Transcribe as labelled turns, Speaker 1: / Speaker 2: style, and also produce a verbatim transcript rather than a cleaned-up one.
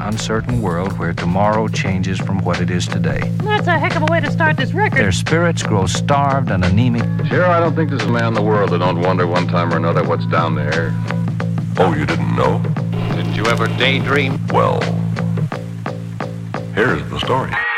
Speaker 1: uncertain world where tomorrow changes from what it is today.
Speaker 2: That's a heck of a way to start this record.
Speaker 1: Their spirits grow starved and anemic.
Speaker 3: Sure, I don't think there's a man in the world that don't wonder one time or another what's down there.
Speaker 4: Oh, you didn't know?
Speaker 5: Didn't you ever daydream?
Speaker 4: Well, here's the story.